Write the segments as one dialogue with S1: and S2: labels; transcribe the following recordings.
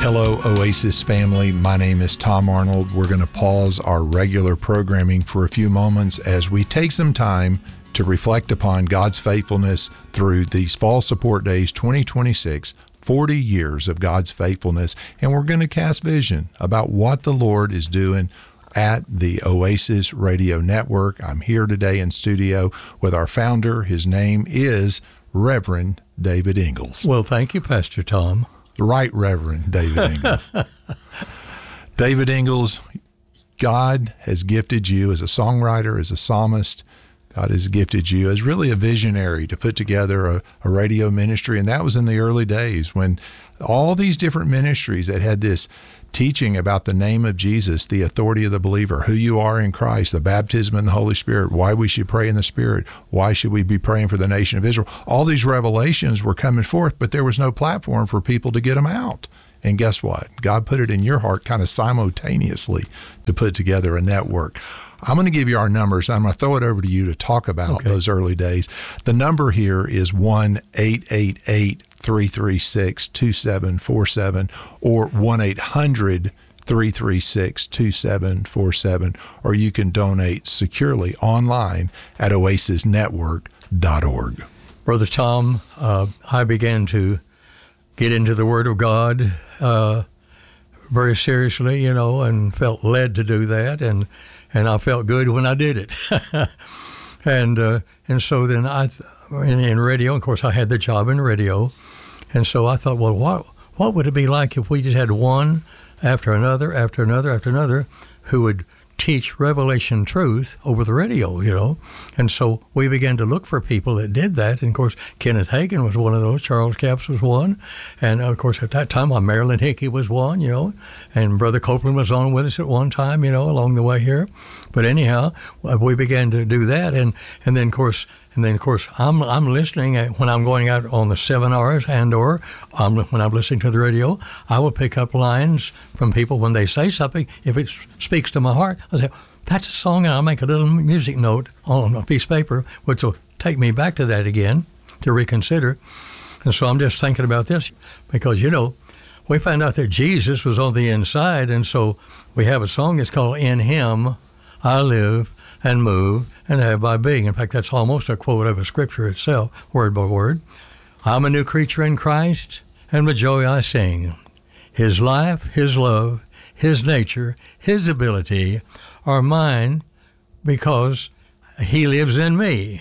S1: Hello, Oasis family. My name is Tom Arnold. We're going to pause our regular programming for a few moments as we take some time to reflect upon God's faithfulness through these Fall Support Days 2026, 40 years of God's faithfulness. And we're going to cast vision about what the Lord is doing at the Oasis Radio Network. I'm here today in studio with our founder. His name is Reverend David Ingalls.
S2: Well, thank you, Pastor Tom.
S1: The Right Reverend David Ingalls. David Ingalls, God has gifted you as a songwriter, as a psalmist. God has gifted you as really a visionary to put together a radio ministry. And that was in the early days when all these different ministries that had this teaching about the name of Jesus, the authority of the believer, who you are in Christ, the baptism in the Holy Spirit, why we should pray in the Spirit, why should we be praying for the nation of Israel. All these revelations were coming forth, but there was no platform for people to get them out. And guess what? God put it in your heart kind of simultaneously to put together a network. I'm going to give you our numbers. I'm going to throw it over to you to talk about those early days. The number here is 1-888-336-2747 or 1-800-336-2747, or you can donate securely online at oasisnetwork.org.
S2: Brother Tom, I began to get into the Word of God very seriously, and felt led to do that, and I felt good when I did it. and so then in radio, of course, I had the job in radio, and so I thought, well, what would it be like if we just had one after another, after another, after another, who would teach revelation truth over the radio, And so we began to look for people that did that. And, of course, Kenneth Hagin was one of those. Charles Capps was one. And, of course, at that time, Marilyn Hickey was one, And Brother Copeland was on with us at one time, along the way here. But anyhow, we began to do that. And then, of course, I'm listening when I'm going out on the seminars or when I'm listening to the radio, I will pick up lines from people when they say something. If it speaks to my heart, I say, that's a song, and I'll make a little music note on a piece of paper, which will take me back to that again to reconsider. And so I'm just thinking about this because, we found out that Jesus was on the inside, and so we have a song that's called In Him I Live and Move and Have My Being. In fact, that's almost a quote of a scripture itself, word by word. I'm a new creature in Christ, and with joy I sing. His life, His love, His nature, His ability are mine because He lives in me.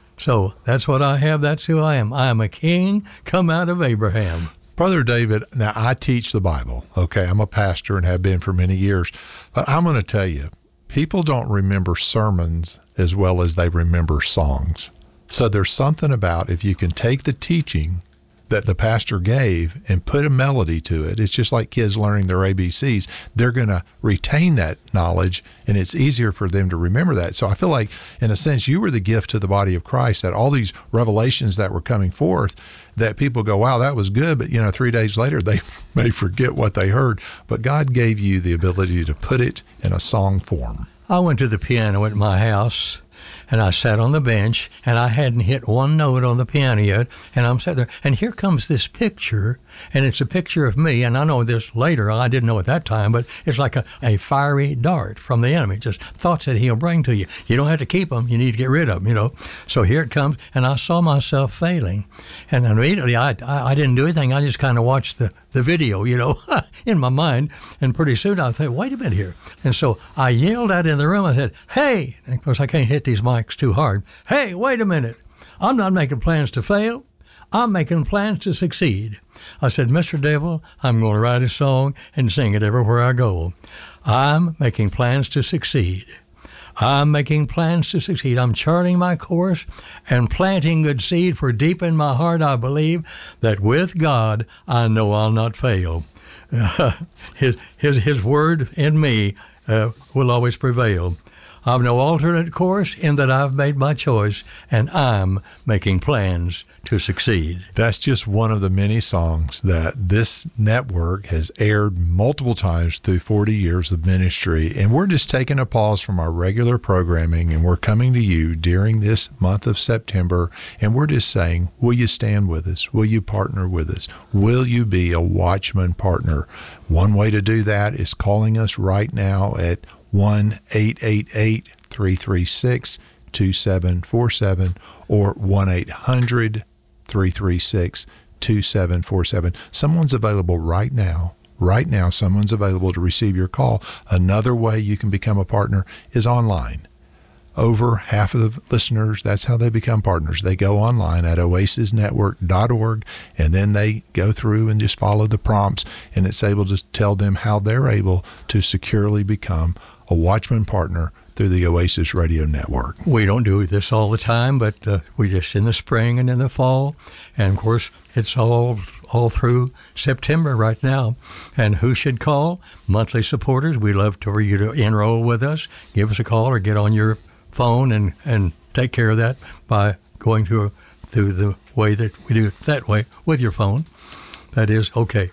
S2: So that's what I have. That's who I am. I am a king come out of Abraham.
S1: Brother David, now I teach the Bible. Okay, I'm a pastor and have been for many years. But I'm going to tell you, people don't remember sermons as well as they remember songs. So there's something about if you can take the teaching that the pastor gave and put a melody to it, it's just like kids learning their ABCs. They're going to retain that knowledge, and it's easier for them to remember that. So I feel like, in a sense, you were the gift to the body of Christ, that all these revelations that were coming forth, that people go, wow, that was good, but 3 days later they may forget what they heard. But God gave you the ability to put it in a song form.
S2: I went to the piano at my house, and I sat on the bench, and I hadn't hit one note on the piano yet, and I'm sitting there, and here comes this picture, and it's a picture of me, and I know this later, I didn't know at that time, but it's like a fiery dart from the enemy, just thoughts that he'll bring to you. You don't have to keep them, you need to get rid of them, So here it comes, and I saw myself failing, and immediately I didn't do anything, I just kind of watched the video, in my mind, and pretty soon I thought, wait a minute here. And so I yelled out in the room, I said, hey, and of course I can't hit these mics too hard, hey, wait a minute, I'm not making plans to fail, I'm making plans to succeed. I said, Mr. Devil, I'm going to write a song and sing it everywhere I go. I'm making plans to succeed. I'm making plans to succeed. I'm charting my course and planting good seed, for deep in my heart I believe that with God I know I'll not fail. His word in me will always prevail. I've no alternate course in that I've made my choice, and I'm making plans to succeed.
S1: That's just one of the many songs that this network has aired multiple times through 40 years of ministry. And we're just taking a pause from our regular programming, and we're coming to you during this month of September, and we're just saying, will you stand with us? Will you partner with us? Will you be a Watchman partner? One way to do that is calling us right now at 1-888-336-2747 or 1-800-336-2747. Someone's available right now. Right now, someone's available to receive your call. Another way you can become a partner is online. Over half of the listeners, that's how they become partners. They go online at oasisnetwork.org, and then they go through and just follow the prompts, and it's able to tell them how they're able to securely become a Watchman partner through the Oasis Radio Network.
S2: We don't do this all the time, but we just in the spring and in the fall. And, of course, it's all through September right now. And who should call? Monthly supporters. We love for you to enroll with us. Give us a call or get on your phone and take care of that by going through the way that we do it that way with your phone. That is, okay.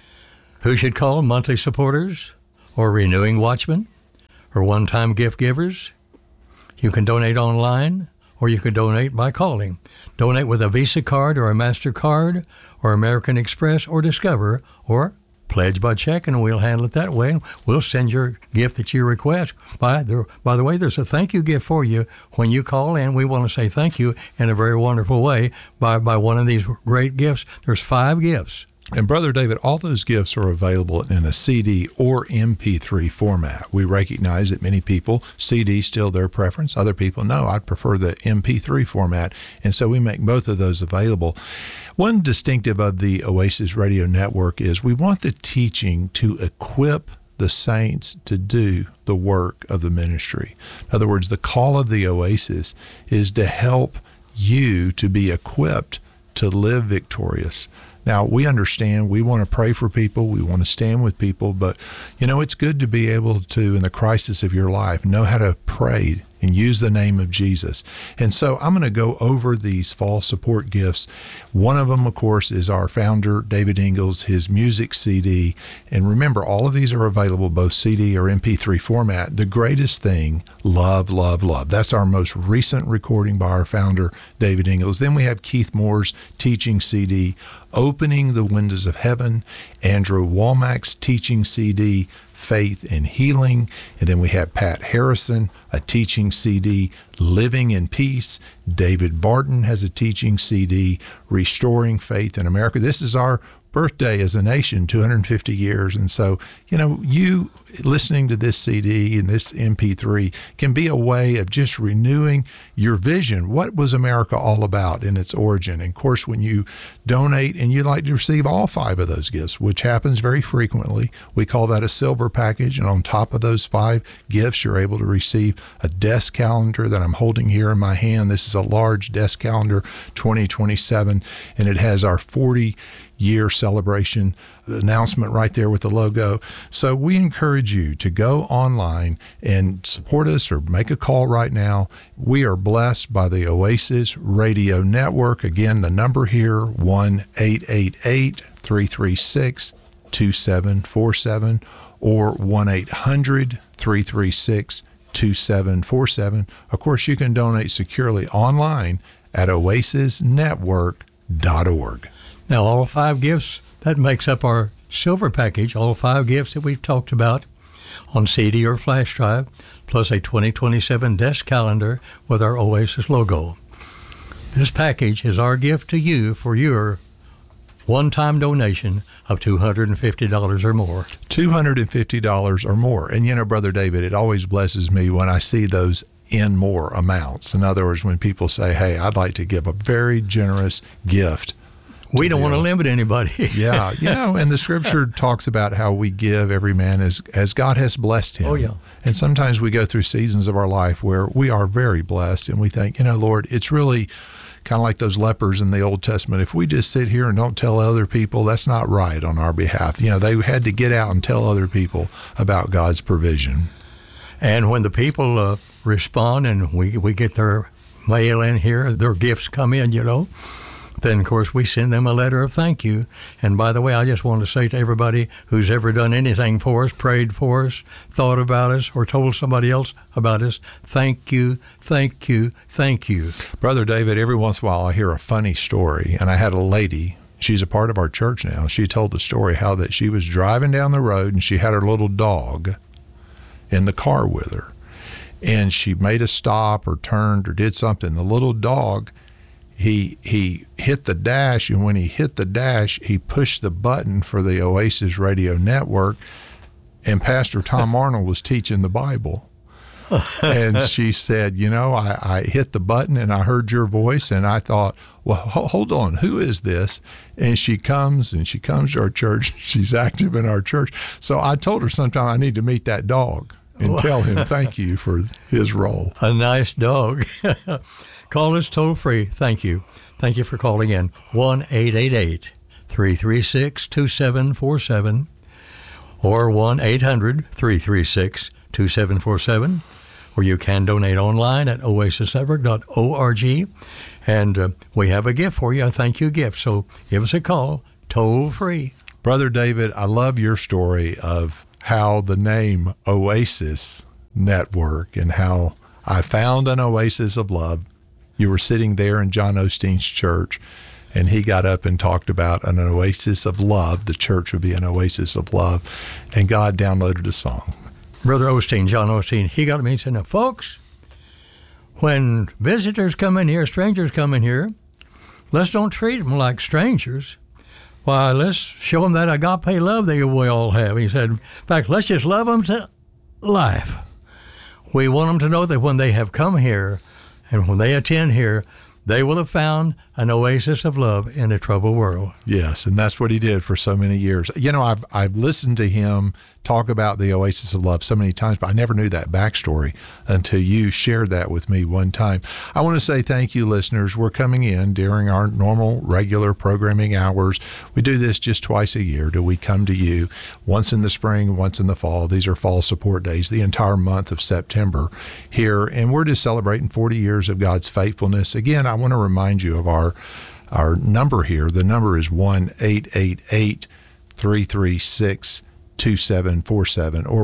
S2: Who should call? Monthly supporters or renewing Watchmen or one-time gift givers. You can donate online or you can donate by calling. Donate with a Visa card or a MasterCard or American Express or Discover, or pledge by check, and we'll handle it that way. We'll send your gift that you request. By the way, there's a thank you gift for you when you call in. We want to say thank you in a very wonderful way by one of these great gifts. There's 5 gifts.
S1: And Brother David, all those gifts are available in a CD or MP3 format. We recognize that many people, CD still their preference. Other people, no, I'd prefer the MP3 format. And so we make both of those available. One distinctive of the Oasis Radio Network is we want the teaching to equip the saints to do the work of the ministry. In other words, the call of the Oasis is to help you to be equipped to live victorious. Now, we understand we want to pray for people, we want to stand with people, but, it's good to be able to, in the crisis of your life, know how to pray and use the name of Jesus. And so I'm going to go over these fall support gifts. One of them, of course, is our founder, David Ingalls, his music CD. And remember, all of these are available, both CD or MP3 format. The greatest thing, Love, Love, Love. That's our most recent recording by our founder, David Ingalls. Then we have Keith Moore's teaching CD, Opening the Windows of Heaven, Andrew Womack's teaching CD, Faith and Healing. And then we have Pat Harrison, a teaching CD, Living in Peace. David Barton has a teaching CD, Restoring Faith in America. This is our birthday as a nation, 250 years. And so, you listening to this CD and this MP3 can be a way of just renewing your vision. What was America all about in its origin? And of course, when you donate and you'd like to receive all 5 of those gifts, which happens very frequently, we call that a silver package. And on top of those 5 gifts, you're able to receive a desk calendar that I'm holding here in my hand. This is a large desk calendar, 2027, and it has our 40-year celebration announcement right there with the logo. So we encourage you to go online and support us or make a call right now. We are blessed by the Oasis Radio Network. Again, the number here, 1-888-336-2747 or 1-800-336-2747. Of course, you can donate securely online at oasisnetwork.org.
S2: Now, all 5 gifts, that makes up our silver package, all 5 gifts that we've talked about on CD or flash drive, plus a 2027 desk calendar with our Oasis logo. This package is our gift to you for your one-time donation of $250 or more.
S1: $250 or more. And Brother David, it always blesses me when I see those in more amounts. In other words, when people say, hey, I'd like to give a very generous gift.
S2: We don't want to limit anybody.
S1: Yeah. And the scripture talks about how we give every man as God has blessed him.
S2: Oh, yeah.
S1: And sometimes we go through seasons of our life where we are very blessed and we think, Lord, it's really kind of like those lepers in the Old Testament. If we just sit here and don't tell other people, that's not right on our behalf. They had to get out and tell other people about God's provision.
S2: And when the people respond and we get their mail in here, their gifts come in, then, of course, we send them a letter of thank you. And by the way, I just want to say to everybody who's ever done anything for us, prayed for us, thought about us, or told somebody else about us, thank you, thank you, thank you.
S1: Brother David, every once in a while I hear a funny story, and I had a lady, she's a part of our church now, she told the story how that she was driving down the road and she had her little dog in the car with her. And she made a stop or turned or did something. The little dog, he hit the dash, and when he hit the dash, he pushed the button for the Oasis Radio Network, and Pastor Tom Arnold was teaching the Bible. And she said, I hit the button and I heard your voice, and I thought, well, hold on, who is this? And she comes to our church. She's active in our church. So I told her sometime I need to meet that dog and tell him thank you for his role.
S2: A nice dog. Call us toll free. Thank you. Thank you for calling in. 1-888-336-2747 or 1-800-336-2747. Or you can donate online at oasisnetwork.org. And we have a gift for you, a thank you gift. So give us a call, toll free.
S1: Brother David, I love your story of how the name Oasis Network and how I found an oasis of love. You were sitting there in John Osteen's church, and he got up and talked about an oasis of love. The church would be an oasis of love, and God downloaded a song.
S2: Brother Osteen, John Osteen, he got to me and said, now, folks, when visitors come in here, strangers come in here, let's don't treat them like strangers. Why, let's show them that agape love that we all have. He said, in fact, let's just love them to life. We want them to know that when they have come here and when they attend here, they will have found an oasis of love in a troubled world.
S1: Yes, and that's what he did for so many years. I've listened to him talk about the oasis of love so many times, but I never knew that backstory until you shared that with me one time. I want to say thank you, listeners. We're coming in during our normal, regular programming hours. We do this just twice a year. We come to you once in the spring, once in the fall. These are fall support days, the entire month of September here, and we're just celebrating 40 years of God's faithfulness. Again, I want to remind you of our number here. The number is 1-888-336-2747 or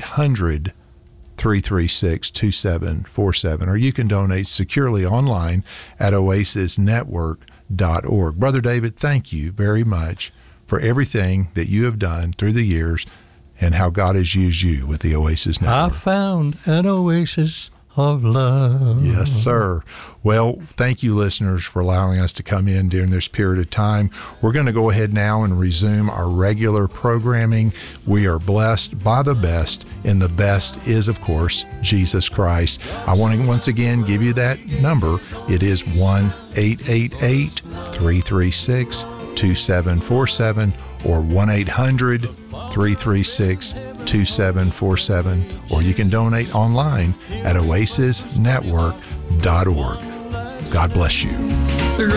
S1: 1-800-336-2747, or you can donate securely online at oasisnetwork.org. Brother David, thank you very much for everything that you have done through the years and how God has used you with the Oasis Network.
S2: I found an oasis of love.
S1: Yes, sir. Well, thank you, listeners, for allowing us to come in during this period of time. We're going to go ahead now and resume our regular programming. We are blessed by the best, and the best is, of course, Jesus Christ. I want to once again give you that number. It is 1-888-336-2747 or 1-800-336-2747, or you can donate online at oasisnetwork.org. God bless you.